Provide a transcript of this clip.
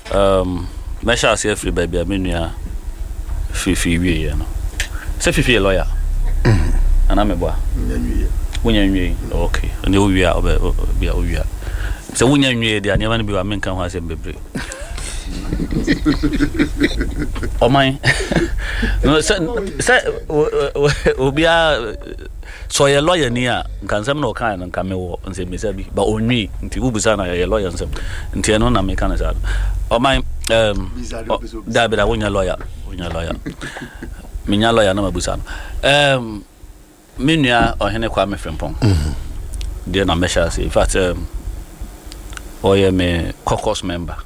Mesha say free baby menua fifi wie no. Say fifi lawyer. Ana meboa. Wonya nwie. Okay. Oni o wie a bia o wie. Say wonya nwie dia ne ma no bi wa menka ho asem bebre. Oh my. No say obia so ye lawyer ni a nkansem na o kan na nkame wo nse mesa bi ba onwi nti ubusa na ye lawyer nsem nti eno na me kan na sa. Oh my da be da wonya lawyer minya lawyer na mabusa no menua ohene kwa me frempon de na mesha say in fact oye me caucus member